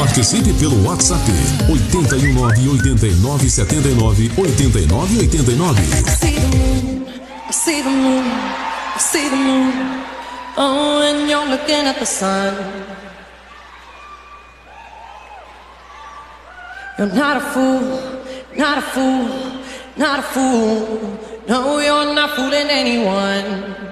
Participe pelo WhatsApp 819-8979-8989. I see the moon, I see the moon. Oh, and you're looking at the sun. You're not a fool, not a fool, not a fool. No, you're not fooling anyone.